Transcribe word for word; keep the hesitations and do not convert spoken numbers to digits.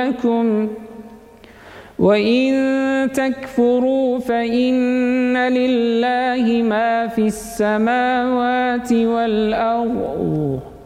لكم وإن تكفروا فإن لله ما في السماوات والأرض